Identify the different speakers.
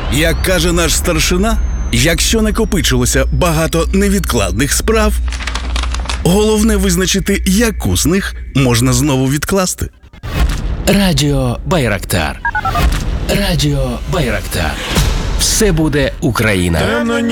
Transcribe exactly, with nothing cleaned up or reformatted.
Speaker 1: Як каже наш старшина, якщо накопичилося багато невідкладних справ, головне визначити, яку з них можна знову відкласти.
Speaker 2: Радіо Байрактар. Радіо Байрактар. Все буде Україна.